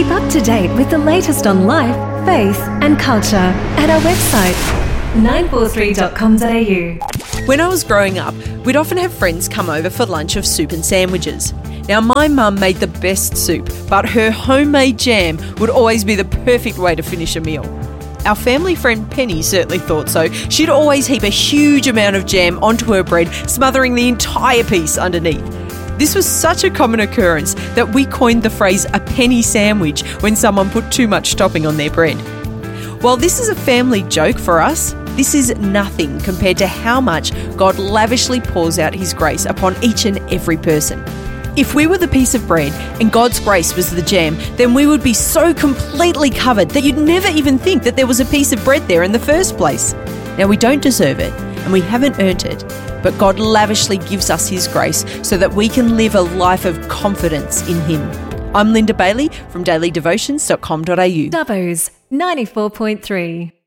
up to date with the latest on life, faith and culture at our website 943.com.au. When I was growing up, we'd often have friends come over for lunch of soup and sandwiches. Now, my mum made the best soup, but her homemade jam would always be the perfect way to finish a meal. Our family friend Penny certainly thought so. She'd always heap a huge amount of jam onto her bread, smothering the entire piece underneath. This was such a common occurrence that we coined the phrase a penny sandwich when someone put too much topping on their bread. While this is a family joke for us, this is nothing compared to how much God lavishly pours out His grace upon each and every person. If we were the piece of bread and God's grace was the jam, then we would be so completely covered that you'd never even think that there was a piece of bread there in the first place. Now, we don't deserve it and we haven't earned it, but God lavishly gives us His grace so that we can live a life of confidence in Him. I'm Linda Bailey from dailydevotions.com.au. Dubbo's 94.3.